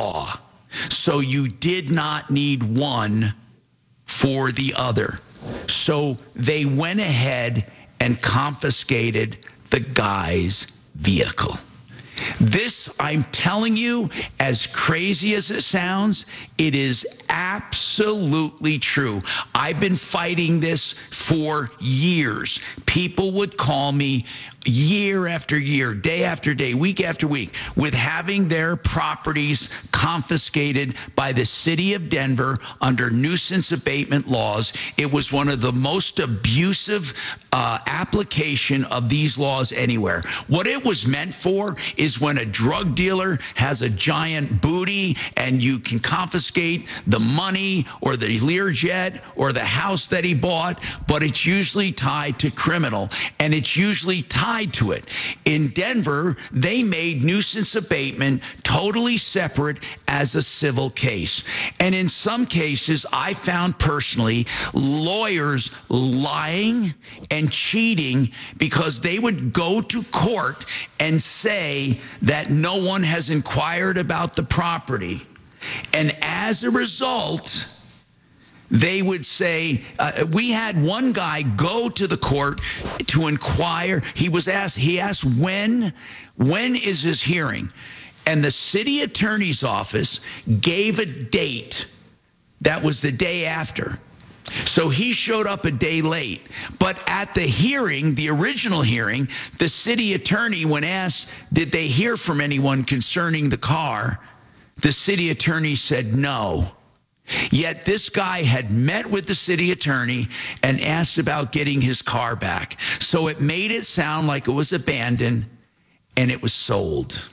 law. So you did not need one for the other. So they went ahead and confiscated the guy's vehicle. This, I'm telling you, as crazy as it sounds, it is absolutely true. I've been fighting this for years. People would call me year after year, day after day, week after week, with having their properties confiscated by the city of Denver under nuisance abatement laws. It was one of the most abusive application of these laws anywhere. What it was meant for is when a drug dealer has a giant booty and you can confiscate the money or the Learjet or the house that he bought, but it's usually tied to criminal, and it's usually tied to it. In Denver, they made nuisance abatement totally separate as a civil case. And in some cases, I found personally lawyers lying and cheating because they would go to court and say that no one has inquired about the property. And as a result, they would say, we had one guy go to the court to inquire. He asked, when is his hearing? And the city attorney's office gave a date that was the day after. So he showed up a day late. But at the hearing, the original hearing, the city attorney, when asked, did they hear from anyone concerning the car? The city attorney said no. Yet this guy had met with the city attorney and asked about getting his car back. So it made it sound like it was abandoned and it was sold.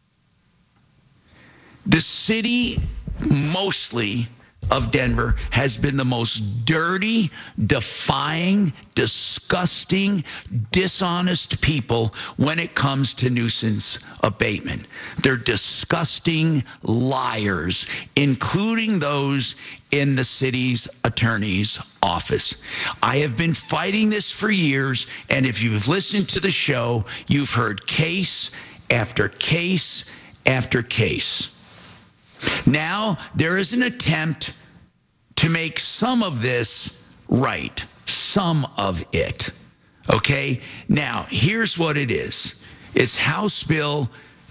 The city, mostly of Denver, has been the most dirty, defying, disgusting, dishonest people when it comes to nuisance abatement. They're disgusting liars, including those in the city's attorney's office. I have been fighting this for years, and if you've listened to the show, you've heard case after case after case. Now, there is an attempt to make some of this right, some of it, okay? Now, here's what it is. It's House Bill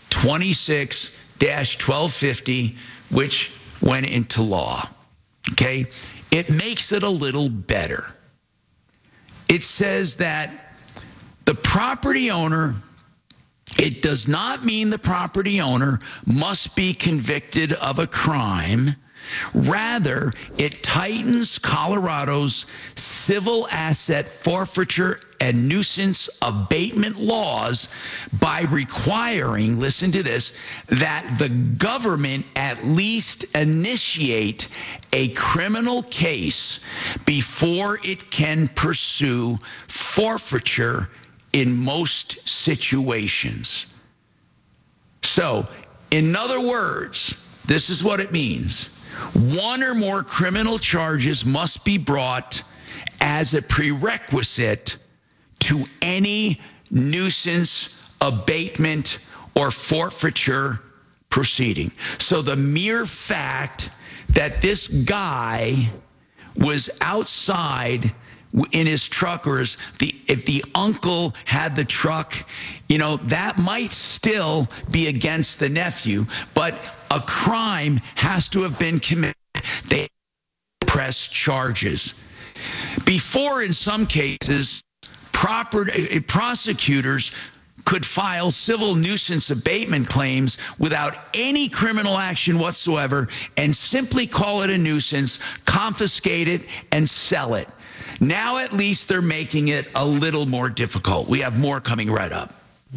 26-1250, which went into law, okay? It makes it a little better. It says that the property owner, it does not mean the property owner must be convicted of a crime. Rather, it tightens Colorado's civil asset forfeiture and nuisance abatement laws by requiring, listen to this, that the government at least initiate a criminal case before it can pursue forfeiture in most situations. So, in other words, this is what it means. One or more criminal charges must be brought as a prerequisite to any nuisance abatement or forfeiture proceeding. So the mere fact that this guy was outside in his truck, or if the uncle had the truck, that might still be against the nephew, but a crime has to have been committed. They press charges. Before, in some cases, prosecutors could file civil nuisance abatement claims without any criminal action whatsoever and simply call it a nuisance, confiscate it, and sell it. Now at least they're making it a little more difficult. We have more coming right up.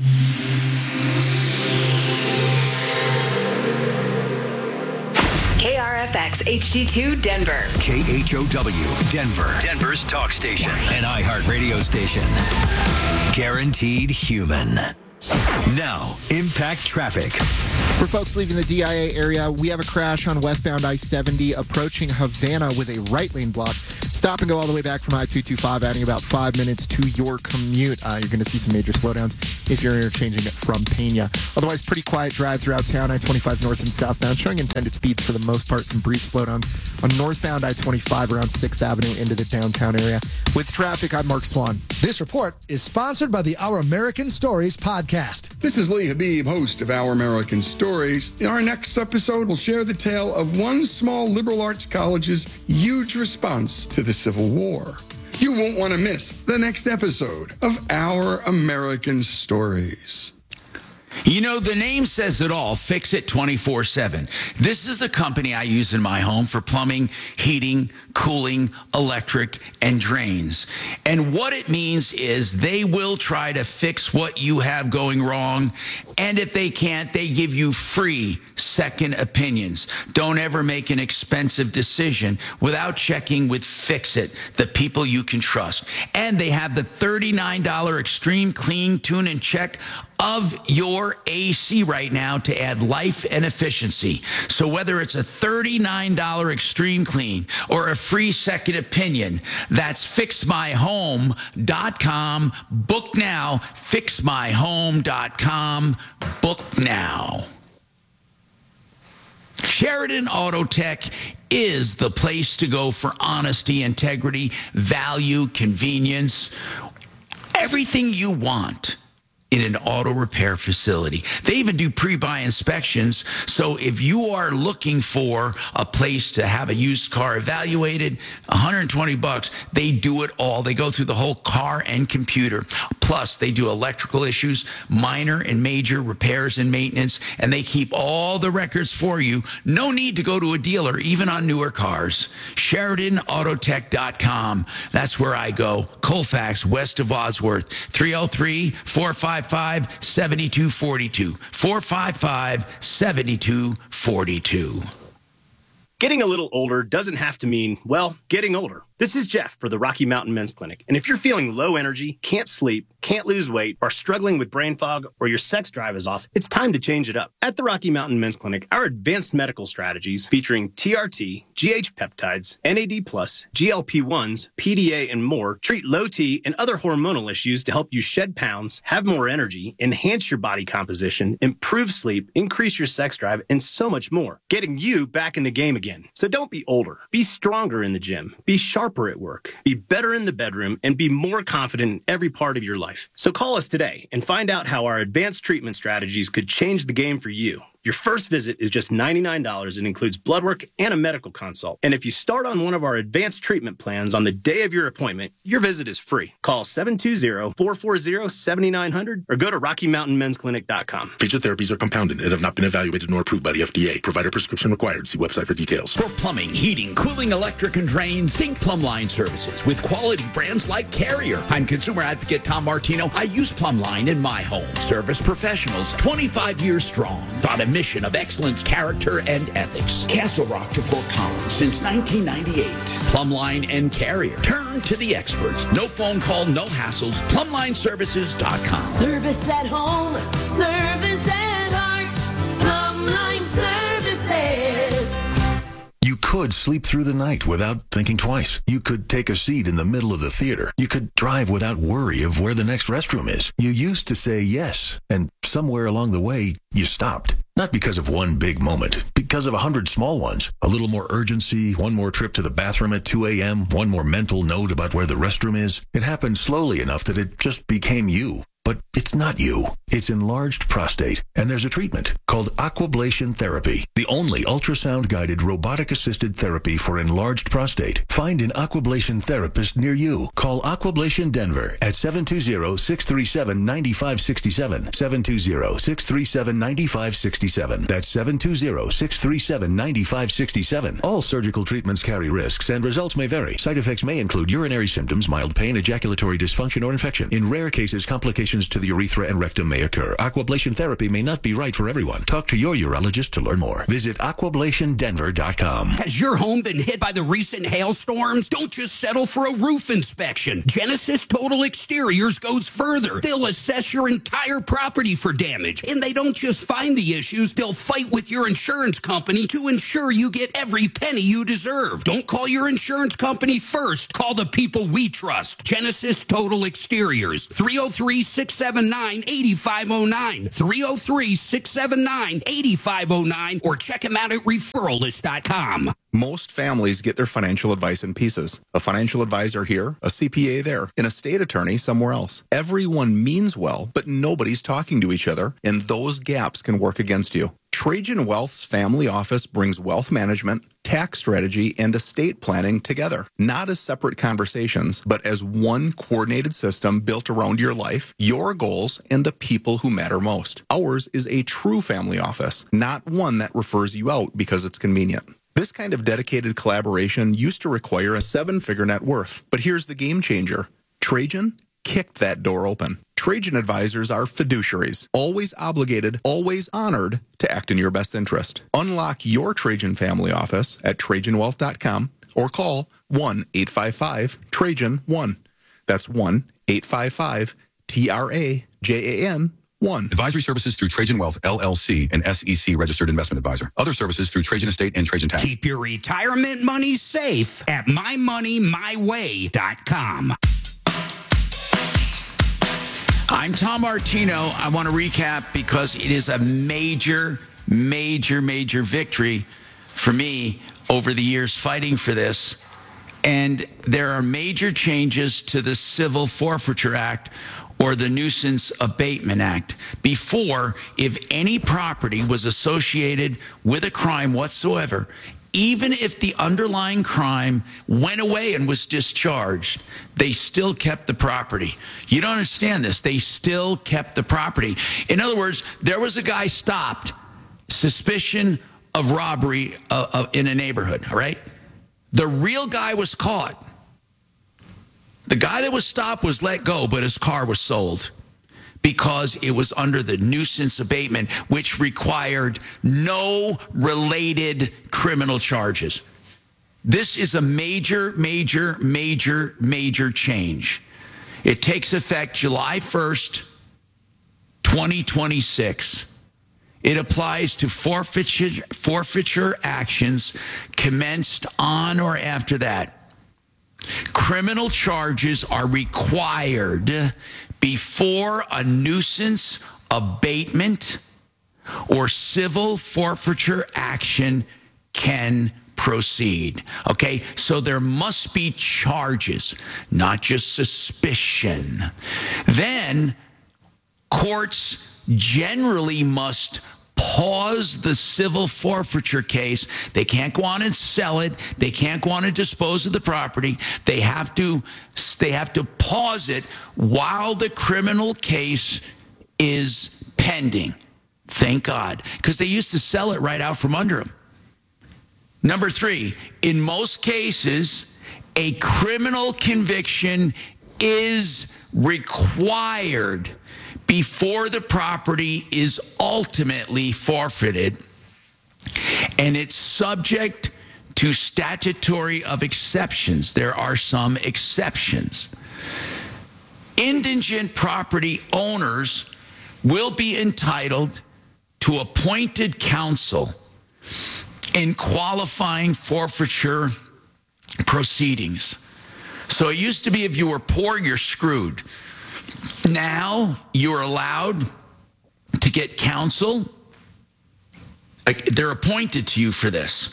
KRFX HD2 Denver. KHOW Denver. Denver's talk station. An iHeartRadio station. Guaranteed human. Now, impact traffic. For folks leaving the DIA area, we have a crash on westbound I-70 approaching Havana with a right lane block. Stop and go all the way back from I-225, adding about 5 minutes to your commute. You're going to see some major slowdowns if you're interchanging it from Pena. Otherwise, pretty quiet drive throughout town. I-25 north and southbound, showing intended speeds for the most part. Some brief slowdowns on northbound I-25 around 6th Avenue into the downtown area. With traffic, I'm Mark Swan. This report is sponsored by the Our American Stories podcast. This is Lee Habib, host of Our American Stories. In our next episode, we'll share the tale of one small liberal arts college's huge response to the Civil War. You won't want to miss the next episode of Our American Stories. You know, the name says it all. Fix It 24/7. This is a company I use in my home for plumbing, heating, cooling, electric, and drains. And what it means is they will try to fix what you have going wrong. And if they can't, they give you free second opinions. Don't ever make an expensive decision without checking with Fix It, the people you can trust. And they have the $39 Extreme Clean Tune and Check of your AC right now to add life and efficiency. So whether it's a $39 Extreme Clean or a free second opinion, that's fixmyhome.com. Book now. Fixmyhome.com. Book now. Sheridan Auto Tech is the place to go for honesty, integrity, value, convenience, everything you want in an auto repair facility. They even do pre-buy inspections. So if you are looking for a place to have a used car evaluated, $120, they do it all. They go through the whole car and computer. Plus, they do electrical issues, minor and major repairs and maintenance, and they keep all the records for you. No need to go to a dealer, even on newer cars. SheridanAutotech.com. That's where I go. Colfax, west of Wadsworth, 303-455-7242. 455-7242. Getting a little older doesn't have to mean, well, getting older. This is Jeff for the Rocky Mountain Men's Clinic. And if you're feeling low energy, can't sleep, can't lose weight, are struggling with brain fog, or your sex drive is off, it's time to change it up. At the Rocky Mountain Men's Clinic, our advanced medical strategies featuring TRT, GH peptides, NAD+, GLP-1s, PDA, and more treat low T and other hormonal issues to help you shed pounds, have more energy, enhance your body composition, improve sleep, increase your sex drive, and so much more. Getting you back in the game again. So don't be older. Be stronger in the gym. Be sharper at work. Be better in the bedroom and be more confident in every part of your life. So call us today and find out how our advanced treatment strategies could change the game for you. Your first visit is just $99 and includes blood work and a medical consult. And if you start on one of our advanced treatment plans on the day of your appointment, your visit is free. Call 720-440-7900 or go to RockyMountainMen'sClinic.com. Featured therapies are compounded and have not been evaluated nor approved by the FDA. Provider prescription required. See website for details. For plumbing, heating, cooling, electric, and drains, think Plumbline Services with quality brands like Carrier. I'm consumer advocate Tom Martino. I use Plumbline in my home. Service professionals, 25 years strong. On a mission of excellence, character, and ethics. Castle Rock to Fort Collins since 1998. Plumbline and Carrier. Turn to the experts. No phone call, no hassles. PlumlineServices.com. Service at home, servants at heart. Plumline Services. You could sleep through the night without thinking twice. You could take a seat in the middle of the theater. You could drive without worry of where the next restroom is. You used to say yes, and somewhere along the way, you stopped. Not because of one big moment, because of 100 small ones. A little more urgency, one more trip to the bathroom at 2 a.m., one more mental note about where the restroom is. It happened slowly enough that it just became you. But it's not you. It's enlarged prostate. And there's a treatment called Aquablation Therapy, the only ultrasound-guided robotic-assisted therapy for enlarged prostate. Find an Aquablation therapist near you. Call Aquablation Denver at 720-637-9567. 720-637-9567. That's 720-637-9567. All surgical treatments carry risks, and results may vary. Side effects may include urinary symptoms, mild pain, ejaculatory dysfunction, or infection. In rare cases, complications reactions to the urethra and rectum may occur. Aquablation therapy may not be right for everyone. Talk to your urologist to learn more. Visit aquablationdenver.com. Has your home been hit by the recent hailstorms? Don't just settle for a roof inspection. Genesis Total Exteriors goes further. They'll assess your entire property for damage. And they don't just find the issues, they'll fight with your insurance company to ensure you get every penny you deserve. Don't call your insurance company first. Call the people we trust. Genesis Total Exteriors. 303-679-8509. 303-679-8509. Or check them out at referrallist.com. Most families get their financial advice in pieces. A financial advisor here, a CPA there, an estate attorney somewhere else. Everyone means well, but nobody's talking to each other, and those gaps can work against you. Trajan Wealth's family office brings wealth management, tax strategy, and estate planning together, not as separate conversations, but as one coordinated system built around your life, your goals, and the people who matter most. Ours is a true family office, not one that refers you out because it's convenient. This kind of dedicated collaboration used to require a 7-figure net worth, but here's the game changer. Trajan kicked that door open. Trajan advisors are fiduciaries, always obligated, always honored to act in your best interest. Unlock your Trajan family office at TrajanWealth.com or call 1-855-TRAJAN-1. That's 1-855-TRAJAN-1. Advisory services through Trajan Wealth, LLC, an SEC registered investment advisor. Other services through Trajan Estate and Trajan Tax. Keep your retirement money safe at mymoneymyway.com. I'm Tom Martino. I want to recap because it is a major victory for me over the years fighting for this. And there are major changes to the Civil Forfeiture Act or the Nuisance Abatement Act. Before, if any property was associated with a crime whatsoever, even if the underlying crime went away and was discharged, they still kept the property. You don't understand this. They still kept the property. In other words, there was a guy stopped, suspicion of robbery in a neighborhood, all right? The real guy was caught. The guy that was stopped was let go, but his car was sold because it was under the nuisance abatement, which required no related criminal charges. This is a major change. It takes effect July 1st, 2026. It applies to forfeiture actions commenced on or after that. Criminal charges are required before a nuisance abatement or civil forfeiture action can proceed. Okay, so there must be charges, not just suspicion. Then courts generally must pause the civil forfeiture case. They can't go on and sell it. They can't go on and dispose of the property. They have to pause it while the criminal case is pending. Thank God, because they used to sell it right out from under them. Number 3, in most cases, a criminal conviction is required before the property is ultimately forfeited, and it's subject to statutory of exceptions. There are some exceptions. Indigent property owners will be entitled to appointed counsel in qualifying forfeiture proceedings. So it used to be if you were poor, you're screwed. Now you're allowed to get counsel. They're appointed to you for this.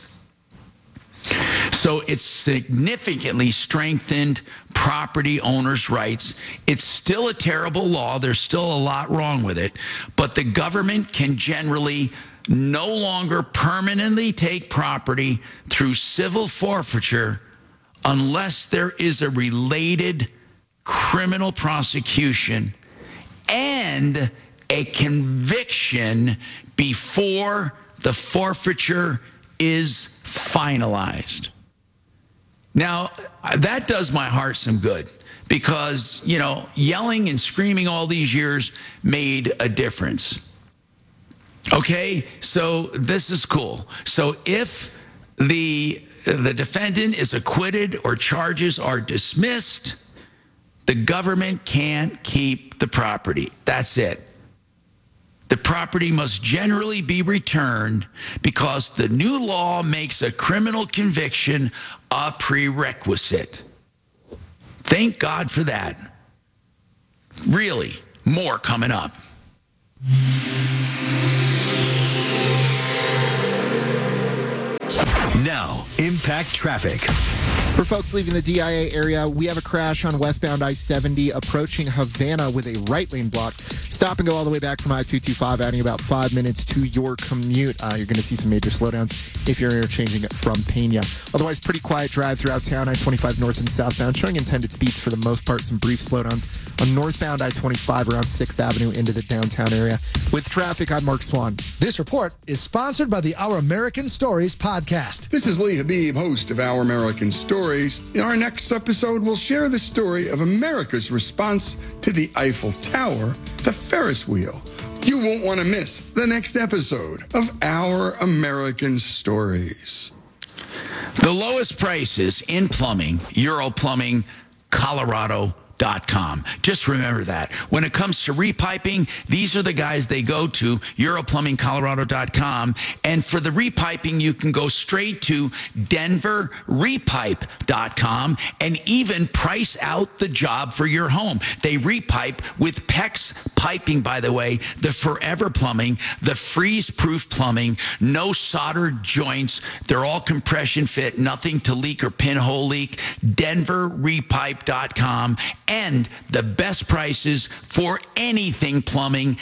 So it's significantly strengthened property owners' rights. It's still a terrible law. There's still a lot wrong with it. But the government can generally no longer permanently take property through civil forfeiture unless there is a related criminal prosecution and a conviction before the forfeiture is finalized. Now, that does my heart some good because, yelling and screaming all these years made a difference. Okay, so this is cool. So if the defendant is acquitted or charges are dismissed, the government can't keep the property. That's it. The property must generally be returned because the new law makes a criminal conviction a prerequisite. Thank God for that. Really, more coming up. Now, Impact Traffic. For folks leaving the DIA area, we have a crash on westbound I-70 approaching Havana with a right lane block. Stop and go all the way back from I-225, adding about 5 minutes to your commute. You're going to see some major slowdowns if you're interchanging it from Pena. Otherwise, pretty quiet drive throughout town. I-25 north and southbound, showing intended speeds for the most part. Some brief slowdowns on northbound I-25 around 6th Avenue into the downtown area. With traffic, I'm Mark Swan. This report is sponsored by the Our American Stories podcast. This is Lee Habib, host of Our American Stories. In our next episode, we'll share the story of America's response to the Eiffel Tower, the Ferris wheel. You won't want to miss the next episode of Our American Stories. The lowest prices in plumbing, Euro Plumbing, Colorado.com. Just remember that. When it comes to repiping, these are the guys they go to, EuroPlumbingColorado.com. And for the repiping, you can go straight to DenverRepipe.com and even price out the job for your home. They repipe with PEX piping, by the way, the Forever Plumbing, the freeze-proof plumbing, no soldered joints. They're all compression fit, nothing to leak or pinhole leak. DenverRepipe.com. And the best prices for anything plumbing,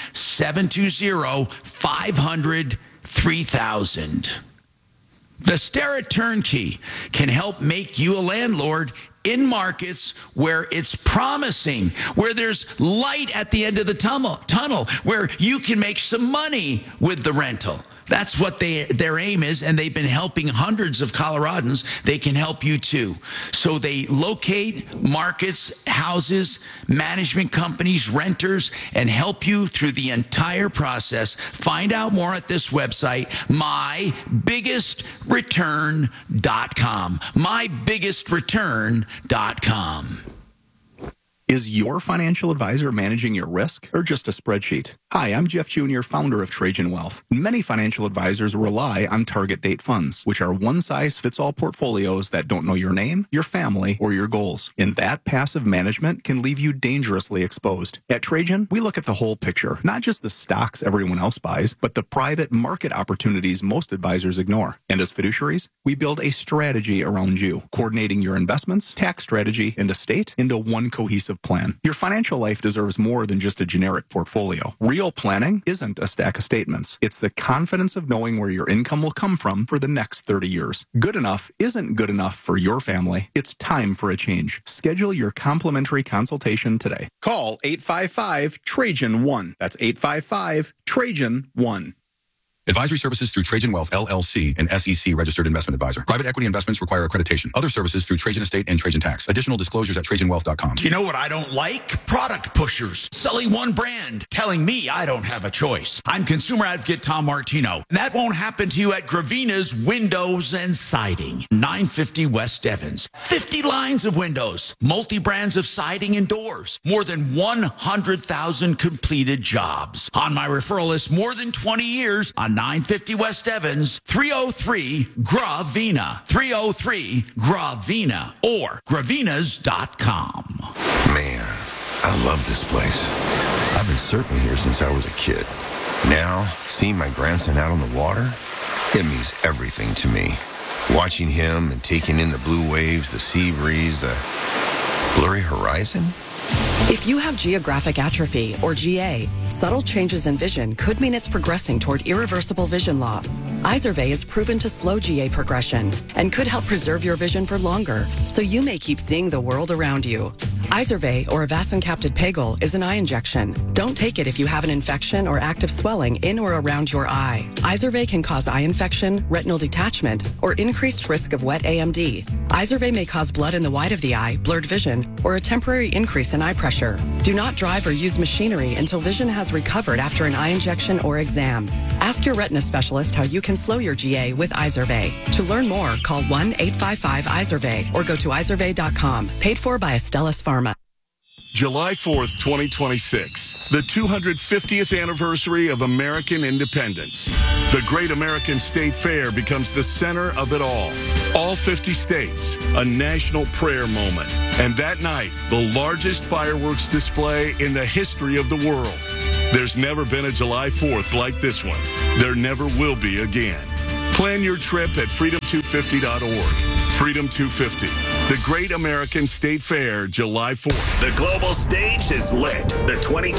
720-500-3000. The Starrett Turnkey can help make you a landlord in markets where it's promising, where there's light at the end of the tunnel, where you can make some money with the rental. That's what their aim is, and they've been helping hundreds of Coloradans. They can help you too. So they locate markets, houses, management companies, renters, and help you through the entire process. Find out more at this website, MyBiggestReturn.com. MyBiggestReturn.com. Is your financial advisor managing your risk or just a spreadsheet? Hi, I'm Jeff Jr., founder of Trajan Wealth. Many financial advisors rely on target date funds, which are one-size-fits-all portfolios that don't know your name, your family, or your goals. And that passive management can leave you dangerously exposed. At Trajan, we look at the whole picture, not just the stocks everyone else buys, but the private market opportunities most advisors ignore. And as fiduciaries, we build a strategy around you, coordinating your investments, tax strategy, and estate into one cohesive plan. Your financial life deserves more than just a generic portfolio. Real planning isn't a stack of statements. It's the confidence of knowing where your income will come from for the next 30 years. Good enough isn't good enough for your family. It's time for a change. Schedule your complimentary consultation today. Call 855-TRAJAN-1. That's 855-TRAJAN-1. Advisory services through Trajan Wealth, LLC, an SEC registered investment advisor. Private equity investments require accreditation. Other services through Trajan Estate and Trajan Tax. Additional disclosures at TrajanWealth.com. You know what I don't like? Product pushers. Selling one brand, telling me I don't have a choice. I'm consumer advocate Tom Martino. That won't happen to you at Gravina's Windows and Siding, 950 West Evans. 50 lines of windows, multi-brands of siding and doors, more than 100,000 completed jobs. On my referral list, more than 20 years on 950 West Evans, 303-GRAVINA, 303-GRAVINA, or gravinas.com. Man, I love this place. I've been surfing here since I was a kid. Now, seeing my grandson out on the water, it means everything to me. Watching him and taking in the blue waves, the sea breeze, the blurry horizon. If you have geographic atrophy, or GA, subtle changes in vision could mean it's progressing toward irreversible vision loss. Izervay is proven to slow GA progression and could help preserve your vision for longer, so you may keep seeing the world around you. Izervay, or avacincaptad pegol, is an eye injection. Don't take it if you have an infection or active swelling in or around your eye. Izervay can cause eye infection, retinal detachment, or increased risk of wet AMD. Izervay may cause blood in the white of the eye, blurred vision, or a temporary increase in eye pressure. Do not drive or use machinery until vision has recovered after an eye injection or exam. Ask your retina specialist how you can slow your GA with Izervay. To learn more, call 1-855-IZERVAY or go to izervay.com. Paid for by Astellas Pharma. July 4th, 2026, the 250th anniversary of American independence. The Great American State Fair becomes the center of it all. All 50 states, a national prayer moment. And that night, the largest fireworks display in the history of the world. There's never been a July 4th like this one. There never will be again. Plan your trip at freedom250.org. Freedom 250, the Great American State Fair, July 4th. The global stage is lit. The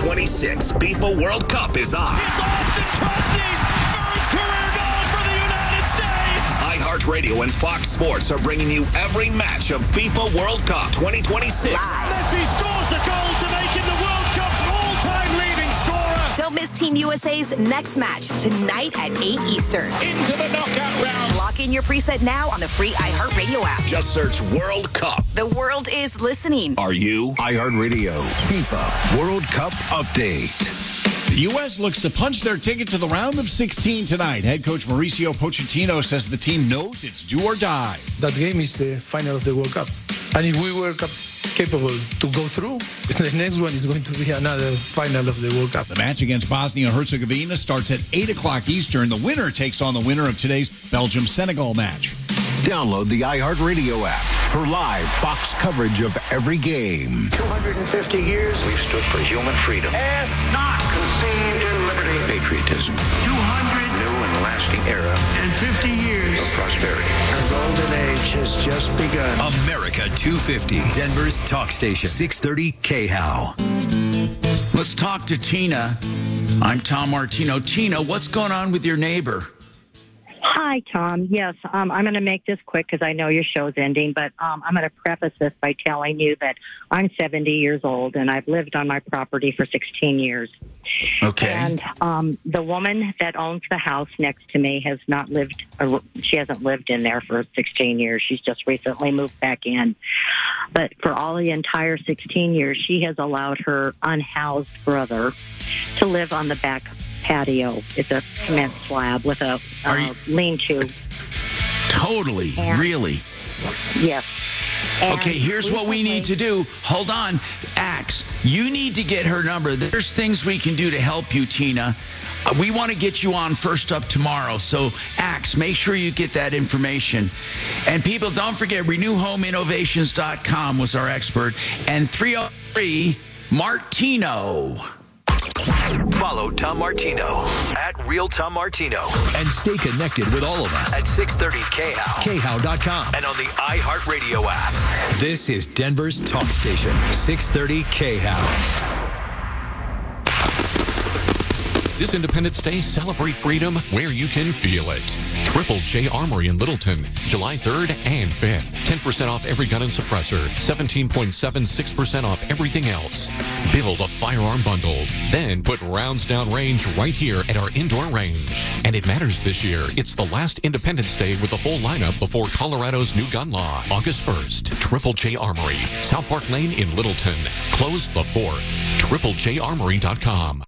2026 FIFA World Cup is on. It's Austin Trusty's first career goal for the United States. iHeartRadio and Fox Sports are bringing you every match of FIFA World Cup 2026. Messi scores the goal to make him the World Cup's all-time leading scorer. Don't miss Team USA's next match tonight at 8 Eastern. Into the knockout round. Lock in your preset now on the free iHeartRadio app. Just search World Cup. The world is listening. Are you? iHeartRadio FIFA World Cup Update. The U.S. looks to punch their ticket to the round of 16 tonight. Head coach Mauricio Pochettino says the team knows it's do or die. That game is the final of the World Cup. And if we were capable to go through, the next one is going to be another final of the World Cup. The match against Bosnia-Herzegovina starts at 8 o'clock Eastern. The winner takes on the winner of today's Belgium-Senegal match. Download the iHeartRadio app for live Fox coverage of every game. 250 years we've stood for human freedom and not conceived in liberty. Patriotism. 200 new and lasting era and 50 years of prosperity. Our golden age has just begun. America 250, Denver's talk station, 630 KHOW. Let's talk to Tina. I'm Tom Martino. Tina, what's going on with your neighbor? Hi, Tom. Yes, I'm going to make this quick because I know your show's ending, but I'm going to preface this by telling you that I'm 70 years old and I've lived on my property for 16 years. Okay. And the woman that owns the house next to me has not lived, she hasn't lived in there for 16 years. She's just recently moved back in. But for all the entire 16 years, she has allowed her unhoused brother to live on the back patio. It's a cement slab with a lean-to. Totally? And, really? Yes. And okay, here's what we need to do. Hold on. Axe, you need to get her number. There's things we can do to help you, Tina. We want to get you on first up tomorrow. So, Axe, make sure you get that information. And people, don't forget, RenewHomeInnovations.com was our expert. And 303 Martino. Follow Tom Martino at Real Tom Martino and stay connected with all of us at 630 KHOW, KHOW.com, and on the iHeartRadio app. This is Denver's talk station, 630 KHOW. This Independence Day, celebrate freedom where you can feel it. Triple J Armory in Littleton, July 3rd and 5th. 10% off every gun and suppressor, 17.76% off everything else. Build a firearm bundle, then put rounds down range right here at our indoor range. And it matters this year. It's the last Independence Day with the full lineup before Colorado's new gun law, August 1st. Triple J Armory, South Park Lane in Littleton. Closed the 4th. TripleJArmory.com.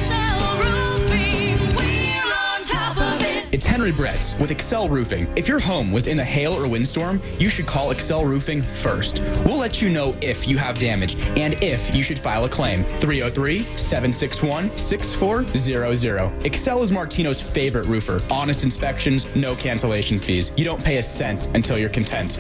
It's Henry Bretz with Excel Roofing. If your home was in a hail or windstorm, you should call Excel Roofing first. We'll let you know if you have damage and if you should file a claim. 303-761-6400. Excel is Martino's favorite roofer. Honest inspections, no cancellation fees. You don't pay a cent until you're content.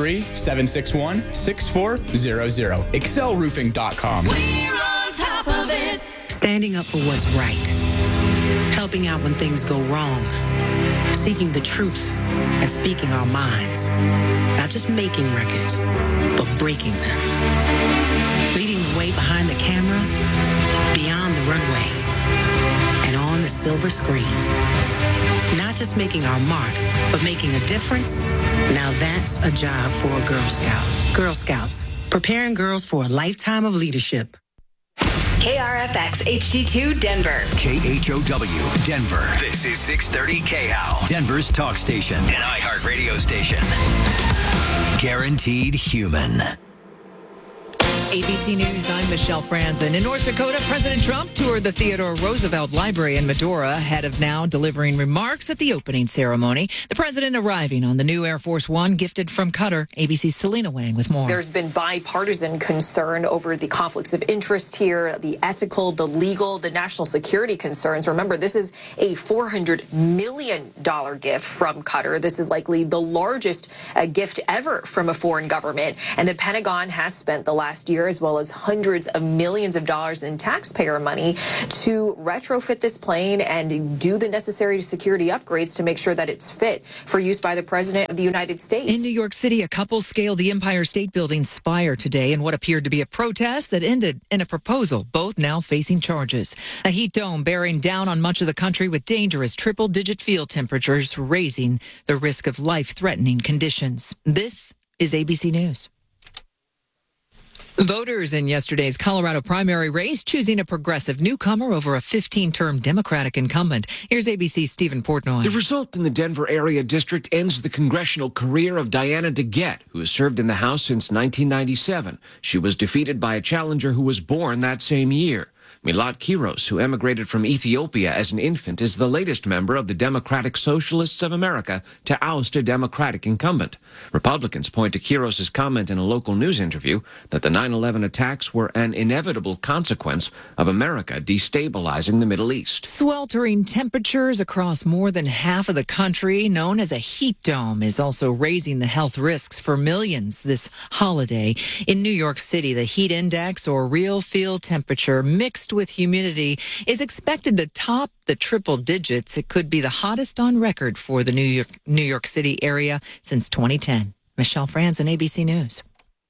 303-761-6400. ExcelRoofing.com. We're on top of it. Standing up for what's right. Helping out when things go wrong. Seeking the truth and speaking our minds. Not just making records, but breaking them. Leading the way behind the camera, beyond the runway, and on the silver screen. Not just making our mark, but making a difference. Now that's a job for a Girl Scout. Girl Scouts, preparing girls for a lifetime of leadership. KRFX HD2 Denver. KHOW Denver. This is 630 KHOW, Denver's talk station, an iHeart radio station. Guaranteed human. ABC News, I'm Michelle Franzen. In North Dakota, President Trump toured the Theodore Roosevelt Library in Medora ahead of now delivering remarks at the opening ceremony. The president arriving on the new Air Force One gifted from Qatar. ABC's Selena Wang with more. There's been bipartisan concern over the conflicts of interest here, the ethical, the legal, the national security concerns. Remember, this is a $400 million gift from Qatar. This is likely the largest gift ever from a foreign government. And the Pentagon has spent the last year as well as hundreds of millions of dollars in taxpayer money to retrofit this plane and do the necessary security upgrades to make sure that it's fit for use by the President of the United States. In New York City, a couple scaled the Empire State Building's spire today in what appeared to be a protest that ended in a proposal, both now facing charges. A heat dome bearing down on much of the country with dangerous triple-digit field temperatures, raising the risk of life-threatening conditions. This is ABC News. Voters in yesterday's Colorado primary race choosing a progressive newcomer over a 15-term Democratic incumbent. Here's ABC's Stephen Portnoy. The result in the Denver area district ends the congressional career of Diana DeGette, who has served in the House since 1997. She was defeated by a challenger who was born that same year. Milat Kiros, who emigrated from Ethiopia as an infant, is the latest member of the Democratic Socialists of America to oust a Democratic incumbent. Republicans point to Kiros' comment in a local news interview that the 9/11 attacks were an inevitable consequence of America destabilizing the Middle East. Sweltering temperatures across more than half of the country, known as a heat dome, is also raising the health risks for millions this holiday. In New York City, the heat index, or real field temperature, mixed with humidity, is expected to top the triple digits. It could be the hottest on record for the New York City area since 2010. Michelle Franzen, ABC News.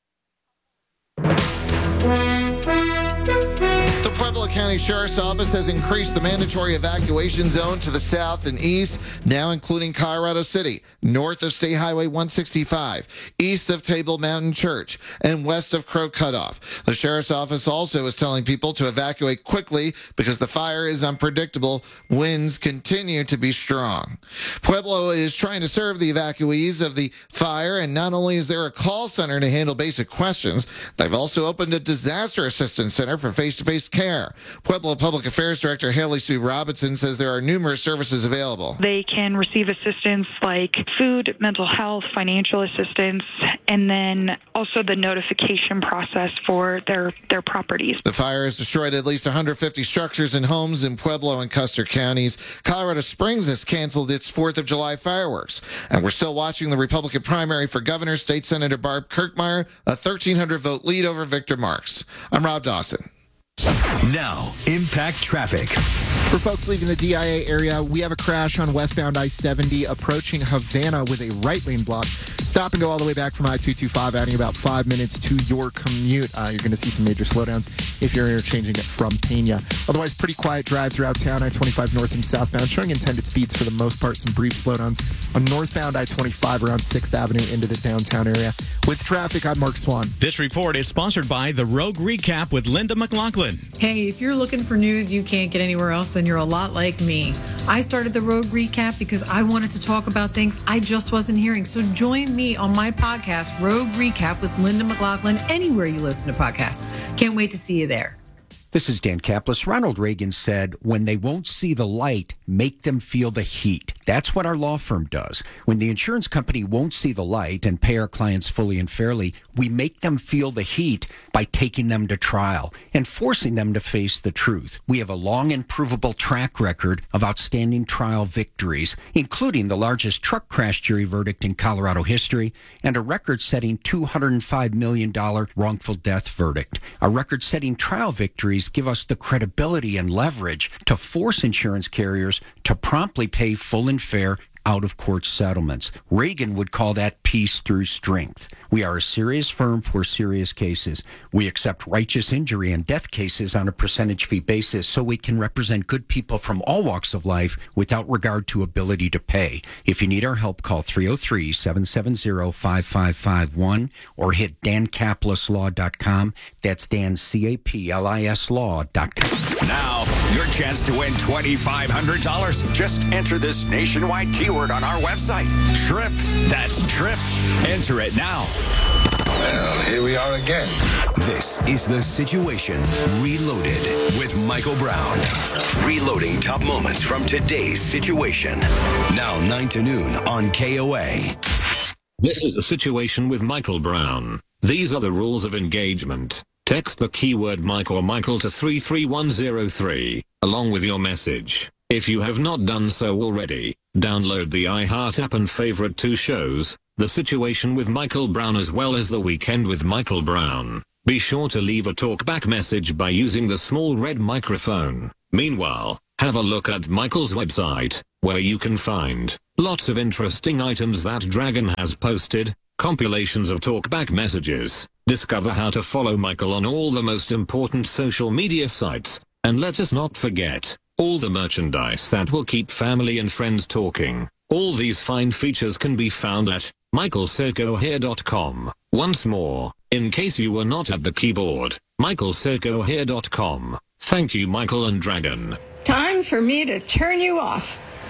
The Pueblo County Sheriff's Office has increased the mandatory evacuation zone to the south and east, now including Colorado City, north of State Highway 165, east of Table Mountain Church, and west of Crow Cutoff. The Sheriff's Office also is telling people to evacuate quickly because the fire is unpredictable. Winds continue to be strong. Pueblo is trying to serve the evacuees of the fire, and not only is there a call center to handle basic questions, they've also opened a disaster assistance center for face-to-face care. Pueblo Public Affairs Director Haley Sue Robinson says there are numerous services available. They can receive assistance like food, mental health, financial assistance, and then also the notification process for their properties. The fire has destroyed at least 150 structures and homes in Pueblo and Custer counties. Colorado Springs has canceled its 4th of July fireworks. And we're still watching the Republican primary for governor. State Senator Barb Kirkmeyer, a 1,300-vote lead over Victor Marks. I'm Rob Dawson. Now, Impact Traffic. For folks leaving the DIA area, we have a crash on westbound I-70 approaching Havana with a right lane block. Stop and go all the way back from I-225, adding about 5 minutes to your commute. You're going to see some major slowdowns if you're interchanging it from Pena. Otherwise, pretty quiet drive throughout town. I-25 north and southbound, showing intended speeds for the most part. Some brief slowdowns on northbound I-25 around 6th Avenue into the downtown area. With traffic, I'm Mark Swan. This report is sponsored by The Rogue Recap with Linda McLaughlin. Hey, if you're looking for news you can't get anywhere else, then you're a lot like me. I started the Rogue Recap because I wanted to talk about things I just wasn't hearing. So join me on my podcast, Rogue Recap with Linda McLaughlin, anywhere you listen to podcasts. Can't wait to see you there. This is Dan Kaplis. Ronald Reagan said, when they won't see the light, make them feel the heat. That's what our law firm does. When the insurance company won't see the light and pay our clients fully and fairly, we make them feel the heat by taking them to trial and forcing them to face the truth. We have a long and provable track record of outstanding trial victories, including the largest truck crash jury verdict in Colorado history and a record-setting $205 million wrongful death verdict. Our record-setting trial victories give us the credibility and leverage to force insurance carriers to promptly pay full and fair out-of-court settlements. Reagan would call that peace through strength. We are a serious firm for serious cases. We accept righteous injury and death cases on a percentage fee basis so we can represent good people from all walks of life without regard to ability to pay. If you need our help, call 303-770-5551 or hit dancapluslaw.com. That's DanCaplis.com. Now, your chance to win $2,500. Just enter this nationwide keyword on our website. TRIP. That's TRIP. Enter it now. Well, here we are again. This is The Situation Reloaded with Michael Brown. Reloading top moments from today's situation. Now 9 to noon on KOA. This is The Situation with Michael Brown. These are the rules of engagement. Text the keyword Mike or Michael to 33103, along with your message. If you have not done so already, download the iHeart app and favorite 2 shows, The Situation with Michael Brown as well as The Weekend with Michael Brown. Be sure to leave a talkback message by using the small red microphone. Meanwhile, have a look at Michael's website, where you can find lots of interesting items that Dragon has posted, compilations of talkback messages. Discover how to follow Michael on all the most important social media sites, and let us not forget, all the merchandise that will keep family and friends talking. All these fine features can be found at michaelsaidgohere.com. Once more, in case you were not at the keyboard, michaelsaidgohere.com. Thank you, Michael and Dragon. Time for me to turn you off.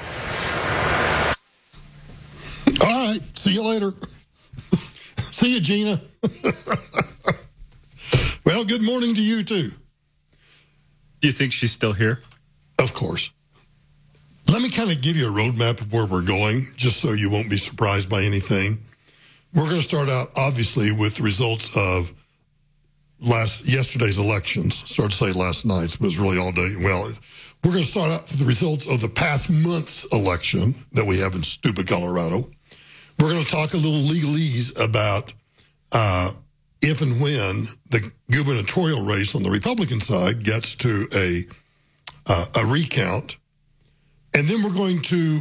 All right, see you later. See you, Gina. Well, good morning to you, too. Do you think she's still here? Of course. Let me kind of give you a roadmap of where we're going, just so you won't be surprised by anything. We're going to start out, obviously, with the results of yesterday's elections. Started to say last night's, but it was really all day. Well, we're going to start out with the results of the past month's election that we have in stupid Colorado. We're going to talk a little legalese about if and when the gubernatorial race on the Republican side gets to a recount. And then we're going to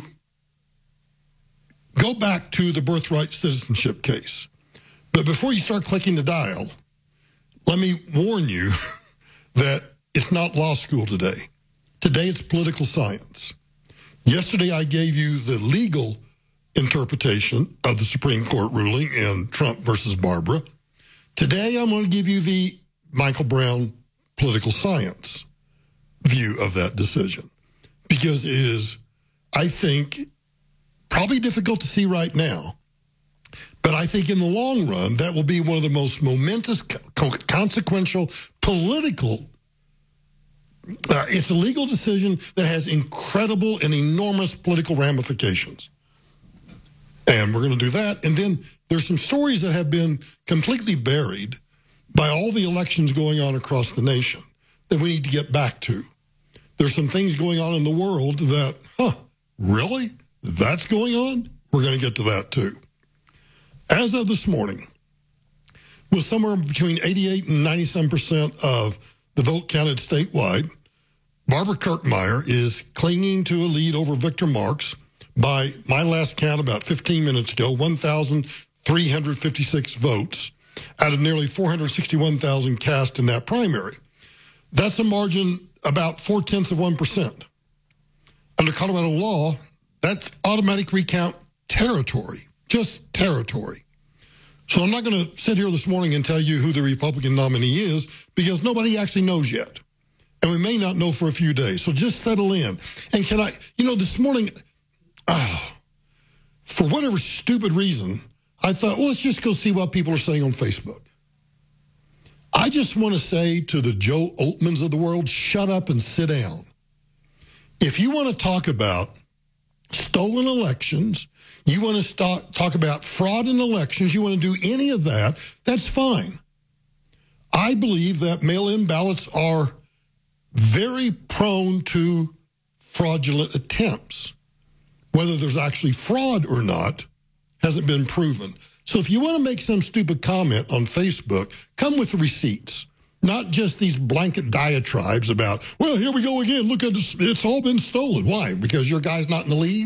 go back to the birthright citizenship case. But before you start clicking the dial, let me warn you that it's not law school today. Today it's political science. Yesterday I gave you the legal interpretation of the Supreme Court ruling in Trump versus Barbara. Today, I'm going to give you the Michael Brown political science view of that decision, because it is, I think, probably difficult to see right now, but I think in the long run, that will be one of the most momentous, consequential political it's a legal decision that has incredible and enormous political ramifications. And we're going to do that. And then there's some stories that have been completely buried by all the elections going on across the nation that we need to get back to. There's some things going on in the world that, really? That's going on? We're going to get to that too. As of this morning, with somewhere between 88 and 97% of the vote counted statewide, Barbara Kirkmeyer is clinging to a lead over Victor Marx by my last count about 15 minutes ago, 1,356 votes out of nearly 461,000 cast in that primary. That's a margin about 0.4%. Under Colorado law, that's automatic recount territory, just territory. So I'm not going to sit here this morning and tell you who the Republican nominee is, because nobody actually knows yet. And we may not know for a few days. So just settle in. And can I, this morning, for whatever stupid reason, I thought, well, let's just go see what people are saying on Facebook. I just want to say to the Joe Oltmans of the world, shut up and sit down. If you want to talk about stolen elections, you want to talk about fraud in elections, you want to do any of that, that's fine. I believe that mail-in ballots are very prone to fraudulent attempts. Whether there's actually fraud or not hasn't been proven. So if you want to make some stupid comment on Facebook, come with receipts, not just these blanket diatribes about, well, here we go again. Look at this. It's all been stolen. Why? Because your guy's not in the lead?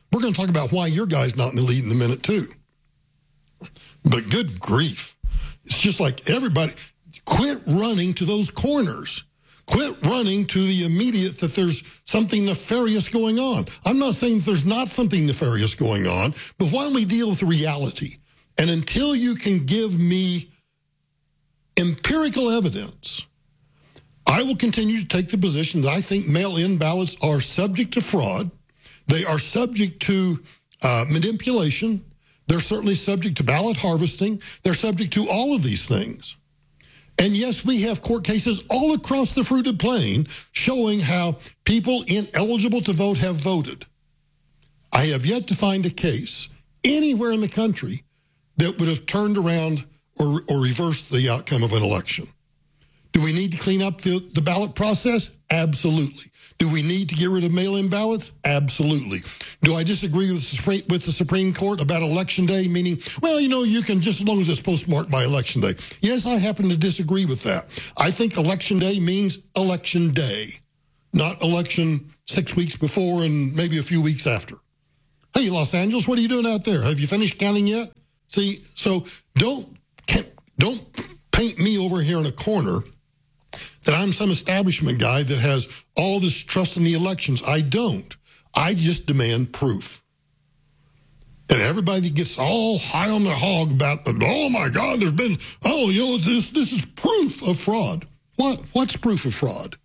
We're going to talk about why your guy's not in the lead in a minute, too. But good grief. It's just like everybody, quit running to those corners. Quit running to the immediate that there's something nefarious going on. I'm not saying there's not something nefarious going on, but why don't we deal with the reality? And until you can give me empirical evidence, I will continue to take the position that I think mail-in ballots are subject to fraud. They are subject to manipulation. They're certainly subject to ballot harvesting. They're subject to all of these things. And yes, we have court cases all across the fruited plain showing how people ineligible to vote have voted. I have yet to find a case anywhere in the country that would have turned around or reversed the outcome of an election. Do we need to clean up the ballot process? Absolutely. Do we need to get rid of mail-in ballots? Absolutely. Do I disagree with the Supreme Court about Election Day, meaning, well, you can just as long as it's postmarked by Election Day? Yes, I happen to disagree with that. I think Election Day means Election Day, not election 6 weeks before and maybe a few weeks after. Hey, Los Angeles, what are you doing out there? Have you finished counting yet? See, so don't paint me over here in a corner that I'm some establishment guy that has all this trust in the elections. I don't. I just demand proof. And everybody gets all high on their hog about, oh my God, there's been, this is proof of fraud. What's proof of fraud?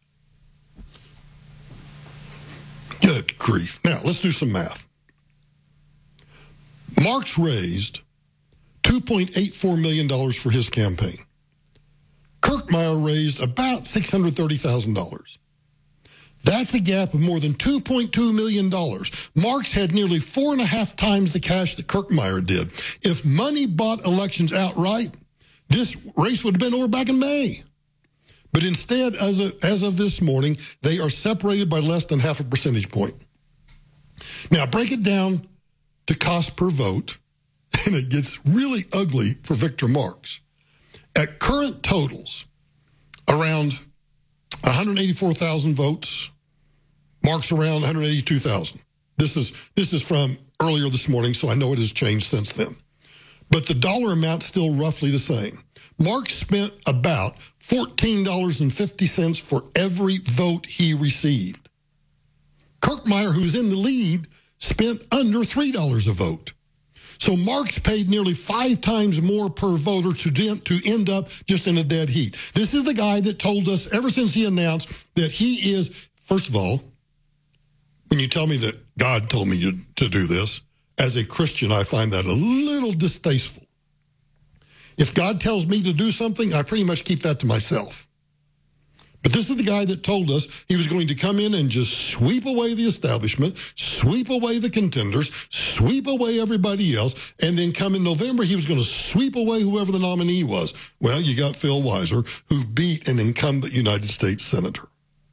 Good grief. Now, let's do some math. Marx raised $2.84 million for his campaign. Kirkmeyer raised about $630,000. That's a gap of more than $2.2 million. Marx had nearly 4.5 times the cash that Kirkmeyer did. If money bought elections outright, this race would have been over back in May. But instead, as of this morning, they are separated by less than half a percentage point. Now, break it down to cost per vote, and it gets really ugly for Victor Marx. At current totals, around 184,000 votes, Marx around 182,000. This is from earlier this morning, so I know it has changed since then. But the dollar amount's still roughly the same. Marx spent about $14.50 for every vote he received. Kirkmeyer, who's in the lead, spent under $3 a vote. So Marx paid nearly 5 times more per voter to end up just in a dead heat. This is the guy that told us ever since he announced that he is, first of all, when you tell me that God told me to do this, as a Christian, I find that a little distasteful. If God tells me to do something, I pretty much keep that to myself. But this is the guy that told us he was going to come in and just sweep away the establishment, sweep away the contenders, sweep away everybody else, and then come in November, he was going to sweep away whoever the nominee was. Well, you got Phil Weiser, who beat an incumbent United States senator.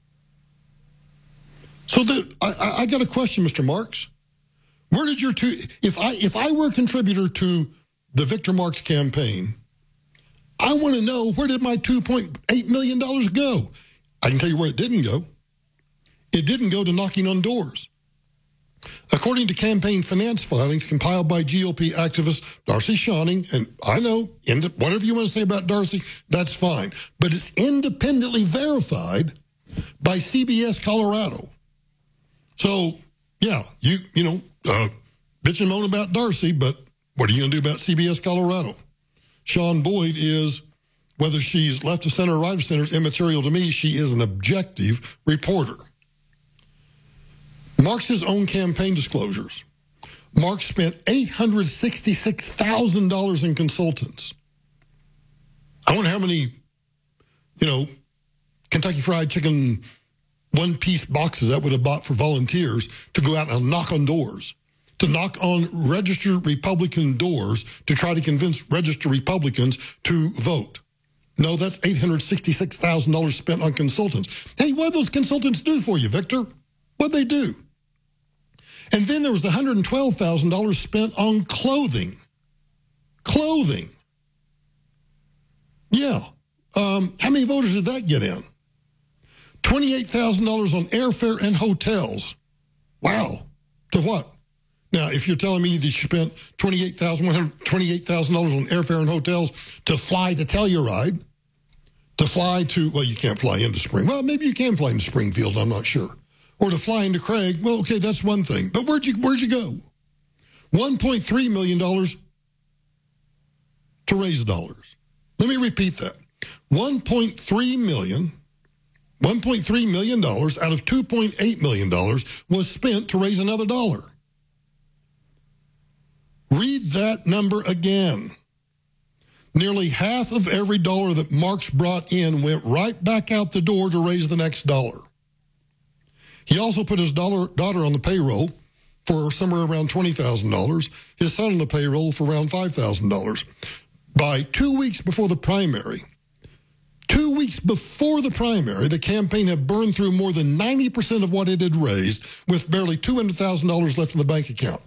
So I got a question, Mr. Marx. Where did your if I were a contributor to the Victor Marx campaign, I want to know, where did my $2.8 million go? I can tell you where it didn't go. It didn't go to knocking on doors. According to campaign finance filings compiled by GOP activist Darcy Shawning, and I know, whatever you want to say about Darcy, that's fine, but it's independently verified by CBS Colorado. So, yeah, you bitch and moan about Darcy, but what are you going to do about CBS Colorado? Sean Boyd is, whether she's left of center or right of center, is immaterial to me. She is an objective reporter. Marx's own campaign disclosures. Marx spent $866,000 in consultants. I wonder how many, Kentucky Fried Chicken one-piece boxes that would have bought for volunteers to go out and knock on doors, to knock on registered Republican doors to try to convince registered Republicans to vote. No, that's $866,000 spent on consultants. Hey, what did those consultants do for you, Victor? What'd they do? And then there was the $112,000 spent on clothing. Clothing. Yeah. How many voters did that get in? $28,000 on airfare and hotels. Wow. To what? Now, if you're telling me that you spent $28,000 on airfare and hotels to fly to Telluride, to fly to, well, you can't fly into Spring. Well, maybe you can fly into Springfield, I'm not sure. Or to fly into Craig, well, okay, that's one thing. But where'd you go? $1.3 million to raise dollars. Let me repeat that. $1.3 million out of $2.8 million was spent to raise another dollar. Read that number again. Nearly half of every dollar that Marks brought in went right back out the door to raise the next dollar. He also put his daughter on the payroll for somewhere around $20,000, his son on the payroll for around $5,000. By 2 weeks before the primary, the campaign had burned through more than 90% of what it had raised with barely $200,000 left in the bank account.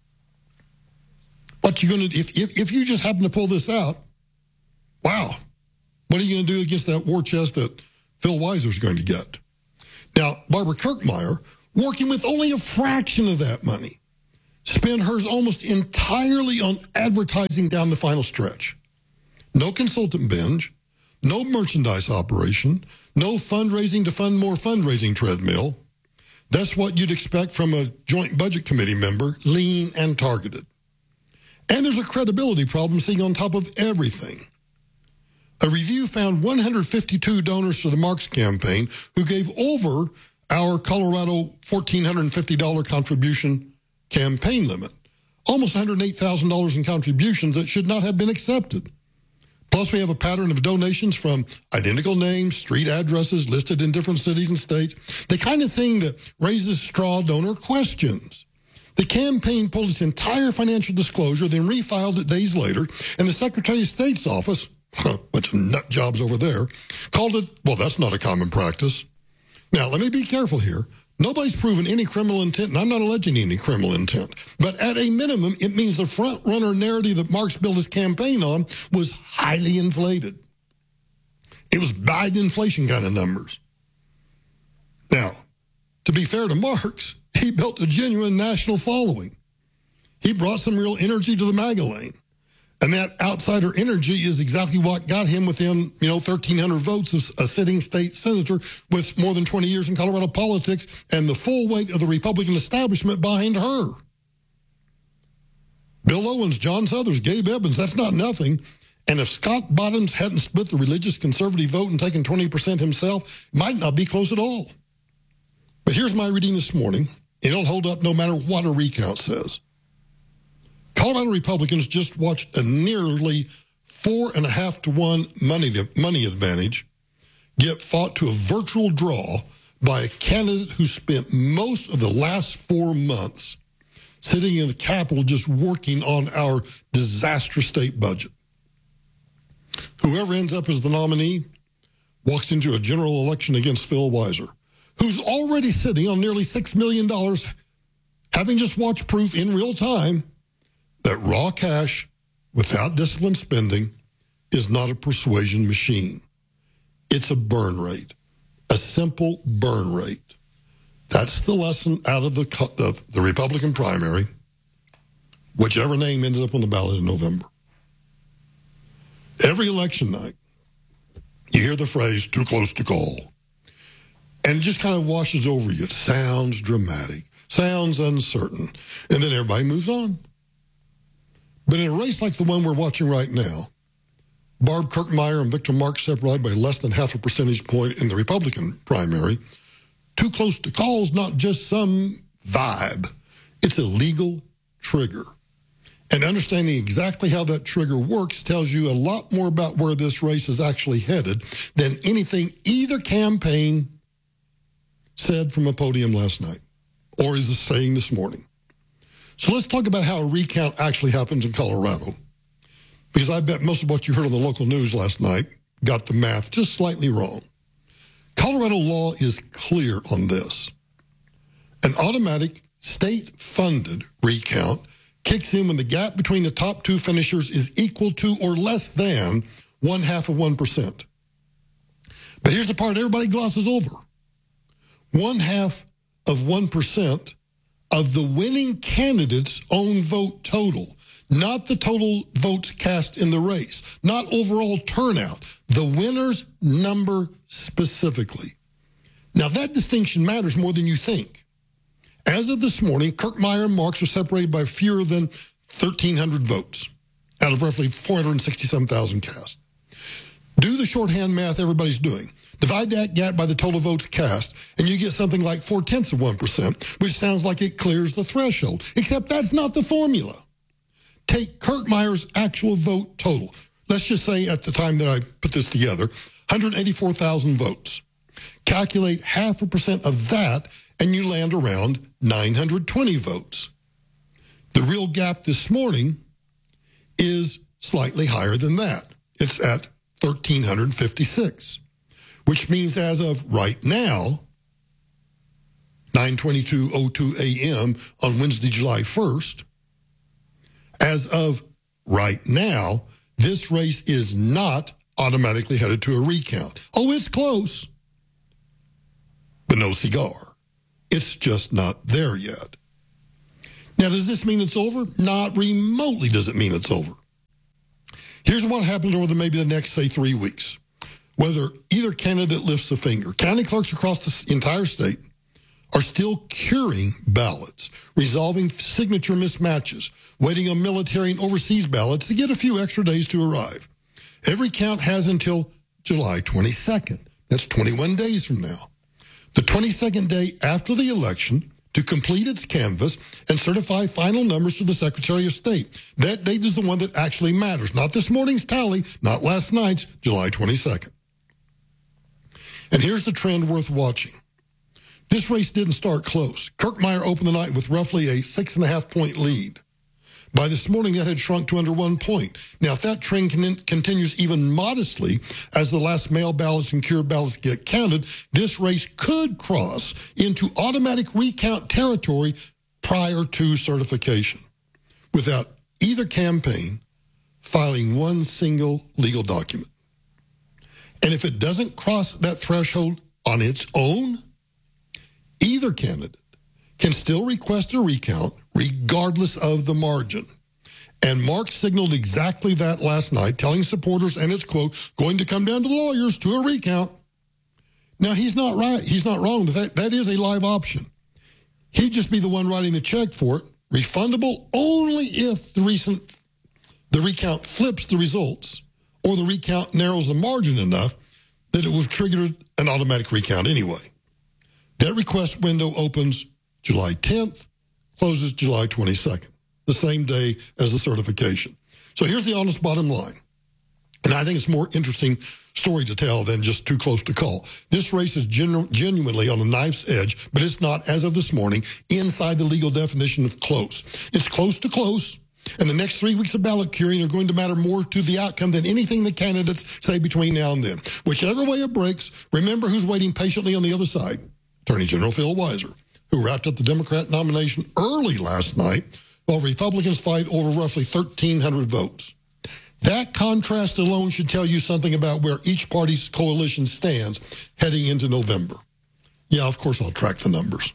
What you going to, if you just happen to pull this out, wow, what are you going to do against that war chest that Phil Weiser's going to get? Now, Barbara Kirkmeyer, working with only a fraction of that money, spent hers almost entirely on advertising down the final stretch. No consultant binge, no merchandise operation, no fundraising to fund more fundraising treadmill. That's what you'd expect from a joint budget committee member, lean and targeted. And there's a credibility problem sitting on top of everything. A review found 152 donors to the Marks campaign who gave over our Colorado $1,450 contribution campaign limit, almost $108,000 in contributions that should not have been accepted. Plus, we have a pattern of donations from identical names, street addresses listed in different cities and states, the kind of thing that raises straw donor questions. The campaign pulled its entire financial disclosure, then refiled it days later, and the Secretary of State's office, bunch of nut jobs over there, called it, well, that's not a common practice. Now, let me be careful here. Nobody's proven any criminal intent, and I'm not alleging any criminal intent. But at a minimum, it means the front-runner narrative that Marks built his campaign on was highly inflated. It was Biden inflation kind of numbers. Now, to be fair to Marks, he built a genuine national following. He brought some real energy to the MAGA lane. And that outsider energy is exactly what got him within, 1,300 votes as a sitting state senator with more than 20 years in Colorado politics and the full weight of the Republican establishment behind her. Bill Owens, John Suthers, Gabe Evans, that's not nothing. And if Scott Bottoms hadn't split the religious conservative vote and taken 20% himself, it might not be close at all. But here's my reading this morning. It'll hold up no matter what a recount says. Colorado Republicans just watched a nearly 4.5 to 1 money advantage get fought to a virtual draw by a candidate who spent most of the last 4 months sitting in the Capitol just working on our disastrous state budget. Whoever ends up as the nominee walks into a general election against Phil Weiser, who's already sitting on nearly $6 million, having just watched proof in real time that raw cash without disciplined spending is not a persuasion machine. It's a burn rate, a simple burn rate. That's the lesson out of the Republican primary, whichever name ends up on the ballot in November. Every election night, you hear the phrase, too close to call. And it just kind of washes over you. It sounds dramatic, sounds uncertain, and then everybody moves on. But in a race like the one we're watching right now, Barb Kirkmeyer and Victor Marks separated by less than half a percentage point in the Republican primary. Too close to call is not just some vibe. It's a legal trigger. And understanding exactly how that trigger works tells you a lot more about where this race is actually headed than anything either campaign said from a podium last night or is saying this morning. So let's talk about how a recount actually happens in Colorado, because I bet most of what you heard on the local news last night got the math just slightly wrong. Colorado law is clear on this. An automatic state-funded recount kicks in when the gap between the top two finishers is equal to or less than 0.5%. But here's the part everybody glosses over. 0.5% of the winning candidate's own vote total, not the total votes cast in the race, not overall turnout, the winner's number specifically. Now, that distinction matters more than you think. As of this morning, Kirkmeyer and Marks are separated by fewer than 1,300 votes out of roughly 467,000 cast. Do the shorthand math everybody's doing. Divide that gap by the total votes cast, and you get something like 0.4%, which sounds like it clears the threshold. Except that's not the formula. Take Kirkmeyer's actual vote total. Let's just say at the time that I put this together, 184,000 votes. Calculate 0.5% of that, and you land around 920 votes. The real gap this morning is slightly higher than that. It's at 1,356. Which means as of right now, 9:22:02 a.m. on Wednesday, July 1st, as of right now, this race is not automatically headed to a recount. Oh, it's close, but no cigar. It's just not there yet. Now, does this mean it's over? Not remotely does it mean it's over. Here's what happens over maybe the next, say, 3 weeks. Whether either candidate lifts a finger, county clerks across the entire state are still curing ballots, resolving signature mismatches, waiting on military and overseas ballots to get a few extra days to arrive. Every count has until July 22nd. That's 21 days from now. The 22nd day after the election to complete its canvass and certify final numbers to the Secretary of State. That date is the one that actually matters, not this morning's tally, not last night's, July 22nd. And here's the trend worth watching. This race didn't start close. Kirkmeyer opened the night with roughly a 6.5-point lead. By this morning, that had shrunk to under 1 point. Now, if that trend continues even modestly as the last mail ballots and cured ballots get counted, this race could cross into automatic recount territory prior to certification, without either campaign filing one single legal document. And if it doesn't cross that threshold on its own, either candidate can still request a recount regardless of the margin. And Mark signaled exactly that last night, telling supporters, and it's, quote, going to come down to the lawyers to a recount. Now, he's not right. He's not wrong. That is a live option. He'd just be the one writing the check for it, refundable only if the recount flips the results or the recount narrows the margin enough that it would have triggered an automatic recount anyway. That request window opens July 10th, closes July 22nd, the same day as the certification. So here's the honest bottom line. And I think it's a more interesting story to tell than just too close to call. This race is genuinely on a knife's edge, but it's not, as of this morning, inside the legal definition of close. It's close to close. And the next 3 weeks of ballot curing are going to matter more to the outcome than anything the candidates say between now and then. Whichever way it breaks, remember who's waiting patiently on the other side. Attorney General Phil Weiser, who wrapped up the Democrat nomination early last night while Republicans fight over roughly 1,300 votes. That contrast alone should tell you something about where each party's coalition stands heading into November. Yeah, of course I'll track the numbers.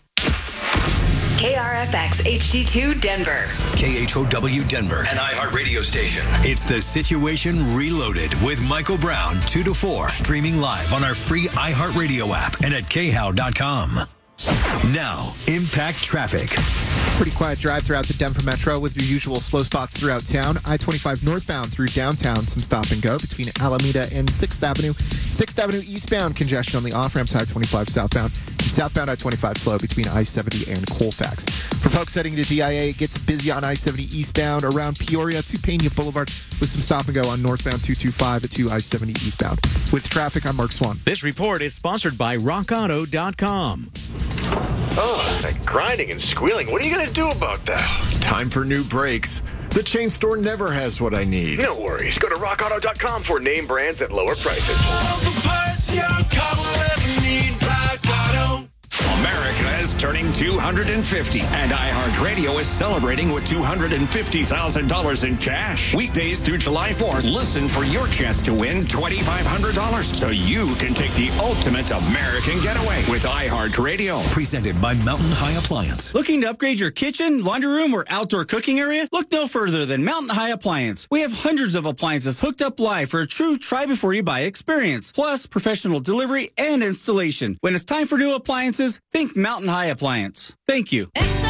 KRFX HD2 Denver. KHOW Denver, an iHeart radio station. It's The Situation Reloaded with Michael Brown, 2 to 4, streaming live on our free iHeart radio app and at KHOW.com. Now, Impact Traffic. Pretty quiet drive throughout the Denver Metro with your usual slow spots throughout town. I-25 northbound through downtown, some stop and go between Alameda and 6th Avenue. 6th Avenue eastbound, congestion on the off-ramps, I-25 southbound. And southbound I-25 slow between I-70 and Colfax. For folks heading to DIA, it gets busy on I-70 eastbound around Peoria to Pena Boulevard with some stop and go on northbound 225 to I-70 eastbound. With traffic, I'm Mark Swan. This report is sponsored by RockAuto.com. Oh, that grinding and squealing. What are you going to do about that? Time for new brakes. The chain store never has what I need. No worries. Go to RockAuto.com for name brands at lower prices. All the parts your car will ever need, Rock Auto. America's turning 250, and iHeartRadio is celebrating with $250,000 in cash. Weekdays through July 4th, listen for your chance to win $2,500 so you can take the ultimate American getaway with iHeartRadio. Presented by Mountain High Appliance. Looking to upgrade your kitchen, laundry room, or outdoor cooking area? Look no further than Mountain High Appliance. We have hundreds of appliances hooked up live for a true try-before-you-buy experience, plus professional delivery and installation. When it's time for new appliances, think Mountain High Appliance. Thank you.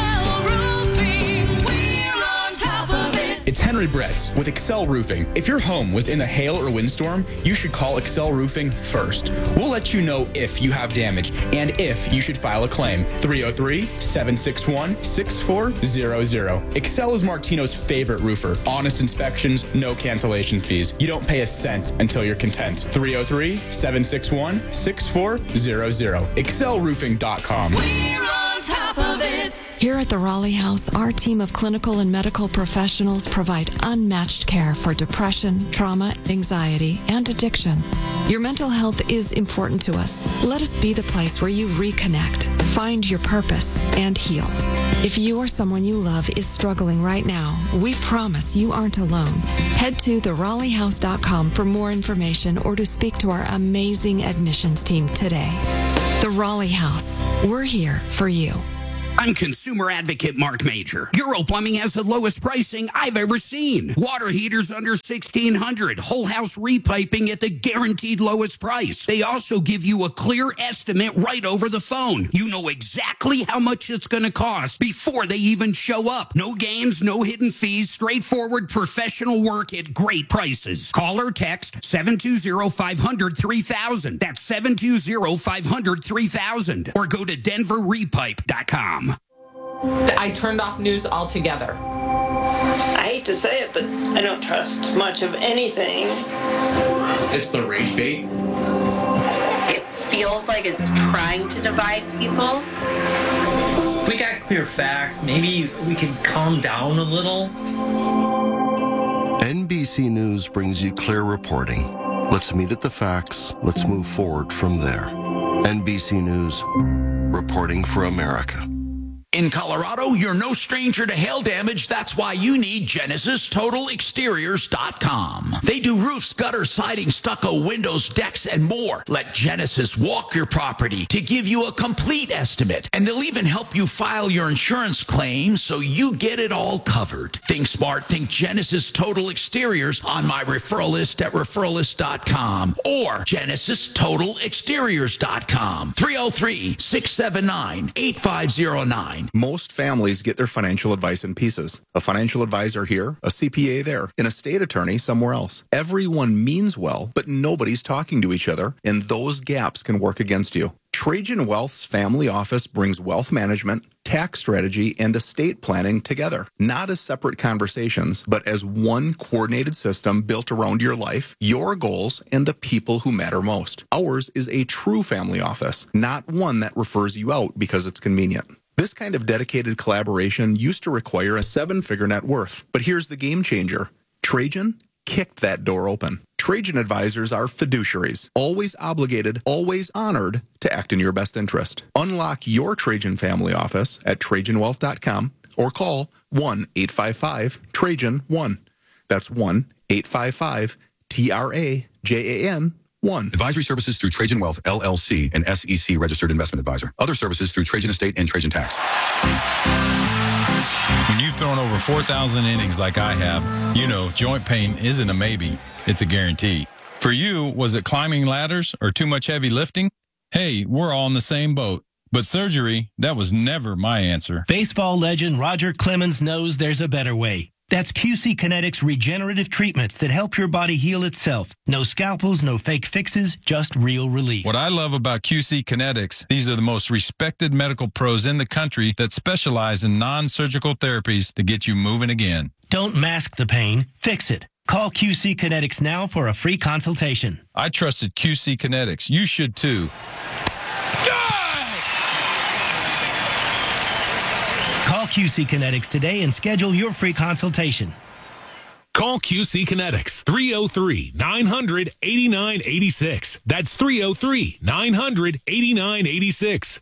It's Henry Bretz with Excel Roofing. If your home was in a hail or windstorm, you should call Excel Roofing first. We'll let you know if you have damage and if you should file a claim. 303-761-6400. Excel is Martino's favorite roofer. Honest inspections, no cancellation fees. You don't pay a cent until you're content. 303-761-6400. ExcelRoofing.com. We're on top of it. Here at the Raleigh House, our team of clinical and medical professionals provide unmatched care for depression, trauma, anxiety, and addiction. Your mental health is important to us. Let us be the place where you reconnect, find your purpose, and heal. If you or someone you love is struggling right now, we promise you aren't alone. Head to theRaleighHouse.com for more information or to speak to our amazing admissions team today. The Raleigh House. We're here for you. I'm consumer advocate Mark Major. Euro Plumbing has the lowest pricing I've ever seen. Water heaters under $1,600. Whole house repiping at the guaranteed lowest price. They also give you a clear estimate right over the phone. You know exactly how much it's going to cost before they even show up. No games, no hidden fees, straightforward professional work at great prices. Call or text 720-500-3000. That's 720-500-3000. Or go to denverrepipe.com. I turned off news altogether. I hate to say it, but I don't trust much of anything. It's the rage bait. It feels like it's trying to divide people. If we got clear facts, maybe we could calm down a little. NBC News brings you clear reporting. Let's meet at the facts. Let's move forward from there. NBC News, reporting for America. In Colorado, you're no stranger to hail damage. That's why you need GenesisTotalExteriors.com. They do roofs, gutters, siding, stucco, windows, decks, and more. Let Genesis walk your property to give you a complete estimate. And they'll even help you file your insurance claim so you get it all covered. Think smart. Think Genesis Total Exteriors on my referral list at referralist.com or GenesisTotalExteriors.com. 303-679-8509. Most families get their financial advice in pieces. A financial advisor here, a CPA there, an estate attorney somewhere else. Everyone means well, but nobody's talking to each other, and those gaps can work against you. Trajan Wealth's family office brings wealth management, tax strategy, and estate planning together. Not as separate conversations, but as one coordinated system built around your life, your goals, and the people who matter most. Ours is a true family office, not one that refers you out because it's convenient. This kind of dedicated collaboration used to require a 7-figure net worth. But here's the game changer. Trajan kicked that door open. Trajan advisors are fiduciaries, always obligated, always honored to act in your best interest. Unlock your Trajan family office at TrajanWealth.com or call 1-855-TRAJAN-1. That's 1-855-TRAJAN-1. Advisory services through Trajan Wealth, LLC, an SEC registered investment advisor. Other services through Trajan Estate and Trajan Tax. When you've thrown over 4,000 innings like I have, you know joint pain isn't a maybe, it's a guarantee. For you, was it climbing ladders or too much heavy lifting? Hey, we're all in the same boat. But surgery, that was never my answer. Baseball legend Roger Clemens knows there's a better way. That's QC Kinetics regenerative treatments that help your body heal itself. No scalpels, no fake fixes, just real relief. What I love about QC Kinetics, these are the most respected medical pros in the country that specialize in non-surgical therapies to get you moving again. Don't mask the pain, fix it. Call QC Kinetics now for a free consultation. I trusted QC Kinetics. You should too. Call QC Kinetics today and schedule your free consultation. Call QC Kinetics, 303-900-8986. That's 303-900-8986.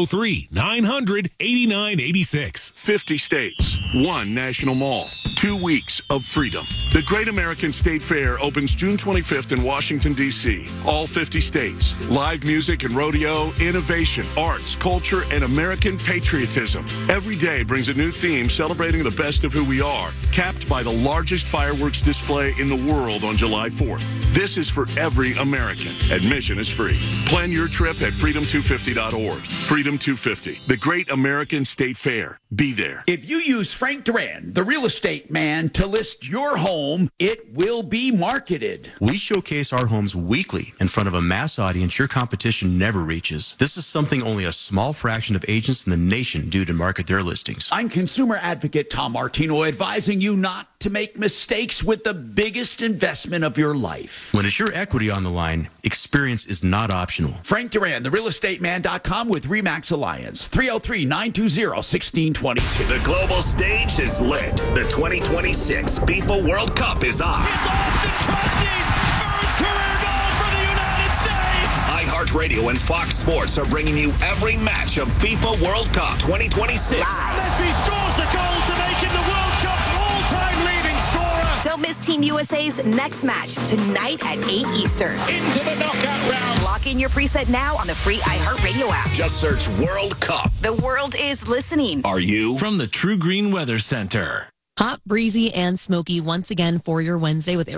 303-900-8986. 50 states, one national mall, 2 weeks of freedom. The Great American State Fair opens June 25th in Washington, D.C. All 50 states. Live music and rodeo, innovation, arts, culture, and American patriotism. Every day brings a new theme celebrating the best of who we are, capped by the largest fireworks display in the world on July 4th. This is for every American. Admission is free. Plan your trip at freedom250.org. Freedom 250, the Great American State Fair. Be there. If you use Frank Duran, the real estate man, to list your home, it will be marketed. We showcase our homes weekly in front of a mass audience your competition never reaches. This is something only a small fraction of agents in the nation do to market their listings. I'm consumer advocate Tom Martino, advising you not to make mistakes with the biggest investment of your life. When it's your equity on the line, experience is not optional. Frank Duran, therealestateman.com with RE/MAX Alliance, 303-920-1622. The global stage is lit. The 2026 FIFA World Cup is on. It's Austin Trusty's first career goal for the United States. iHeartRadio and Fox Sports are bringing you every match of FIFA World Cup 2026. Messi scores the goal to make him the World Cup's all-time leading scorer. Don't miss Team USA's next match tonight at 8 Eastern. Into the knockout round. Lock in your preset now on the free iHeartRadio app. Just search World Cup. The world is listening. Are you? From the True Green Weather Center. Hot, breezy, and smoky once again for your Wednesday with